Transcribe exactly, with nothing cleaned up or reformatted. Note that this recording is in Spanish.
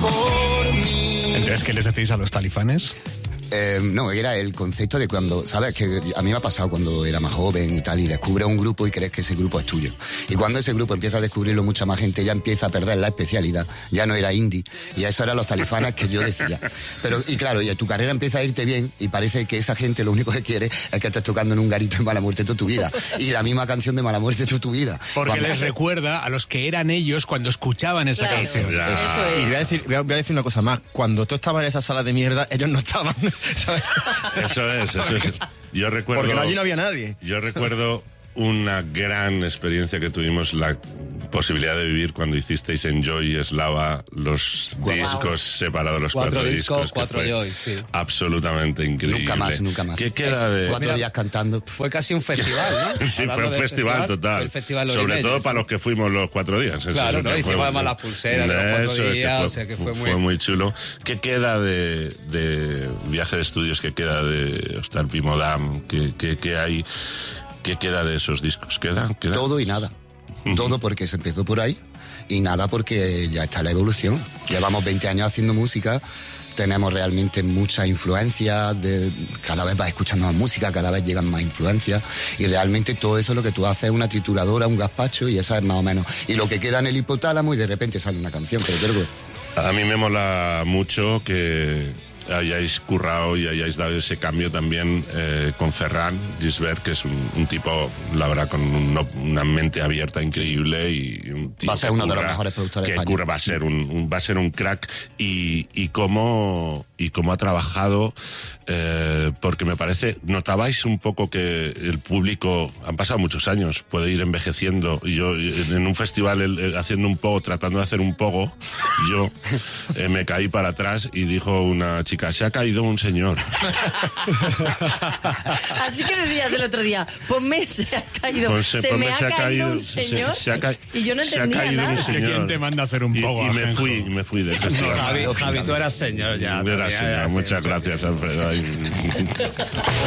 por mí. Entonces, ¿qué les decís a los talifanes? Eh, no, era el concepto de cuando, ¿sabes? Que a mí me ha pasado cuando era más joven y tal, y descubres un grupo y crees que ese grupo es tuyo. Y cuando ese grupo empieza a descubrirlo mucha más gente, ya empieza a perder la especialidad, ya no era indie, y eso eran los talifanes que yo decía. Pero, y claro, y tu carrera empieza a irte bien, y parece que esa gente lo único que quiere es que estés tocando en un garito en Mala Muerte toda tu vida, y la misma canción de Mala Muerte toda tu vida. Porque cuando... les recuerda a los que eran ellos cuando escuchaban esa claro, canción. Claro. Eso es. Y voy a, decir, voy, a, voy a decir una cosa más, cuando tú estabas en esa sala de mierda, ellos no estaban, ¿sabes? Eso es, eso es. Yo recuerdo... Porque allí no había nadie. Yo recuerdo una gran experiencia que tuvimos, la posibilidad de vivir cuando hicisteis en Joy y Slava los wow. discos separados, los cuatro, cuatro discos. discos cuatro Joy, sí. Absolutamente increíble. Nunca más, nunca más. ¿Qué queda de...? Cuatro Mira, días cantando. Fue casi un festival, ¿no? Sí, fue un festival, festival total. Fue el festival Sobre todo para los que fuimos los cuatro días. Claro, ¿no? Hicimos fue, además las pulseras de los cuatro días, fue, o sea que fue, fue muy... muy chulo. ¿Qué queda de, de Viaje de Estudios? ¿Qué queda de Hostal Pimodam? ¿Qué, qué, qué hay? ¿Qué queda de esos discos? ¿Queda? ¿Queda? Todo y nada. Todo porque se empezó por ahí y nada porque ya está la evolución. Llevamos veinte años haciendo música, tenemos realmente mucha influencia, de, cada vez vas escuchando más música, cada vez llegan más influencias y realmente todo eso lo que tú haces es una trituradora, un gazpacho y esa es más o menos. Y lo que queda en el hipotálamo y de repente sale una canción, pero creo que... A mí me mola mucho que hayáis currado y hayáis dado ese cambio también eh, con Ferran Gisbert, que es un, un tipo, la verdad, con un, una mente abierta increíble y un tipo va a ser uno curra, de los mejores productores que de España. Curra, va a ser un, un va a ser un crack y y cómo y cómo ha trabajado, eh, porque me parece, notabais un poco que el público, han pasado muchos años, puede ir envejeciendo, y yo en un festival el, el, haciendo un pogo, tratando de hacer un pogo, yo eh, me caí para atrás y dijo una chica, se ha caído un señor. Así que decías el otro día, ponme se ha caído, Ponse, se ponme, me ha, se ha caído, caído un señor se, se ha ca... y yo no entendía se ha nada. Un señor. ¿Quién te manda a hacer un pogo? Y, y me fui, me fui del festival. No, Javi, Javi, tú eras señor ya. Era señor. Muchas gracias, Alfredo.